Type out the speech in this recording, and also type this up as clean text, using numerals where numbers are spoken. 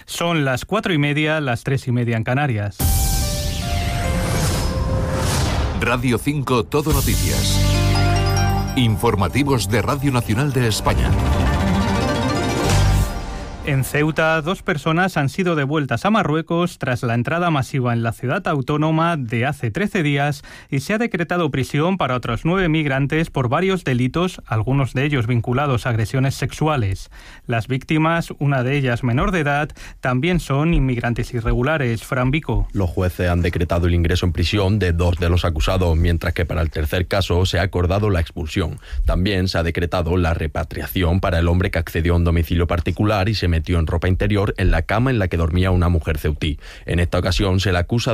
Son las 4:30, las 3:30 en Canarias. Radio 5 Todo Noticias. Informativos de Radio Nacional de España. En Ceuta, 2 personas han sido devueltas a Marruecos tras la entrada masiva en la ciudad autónoma de hace 13 días y se ha decretado prisión para otros 9 migrantes por varios delitos, algunos de ellos vinculados a agresiones sexuales. Las víctimas, una de ellas menor de edad, también son inmigrantes irregulares. Fran Vico. Los jueces han decretado el ingreso en prisión de 2 de los acusados, mientras que para el tercer caso se ha acordado la expulsión. También se ha decretado la repatriación para el hombre que accedió a un domicilio particular y se metió en ropa interior en la cama en la que dormía una mujer ceutí. En esta ocasión se le acusa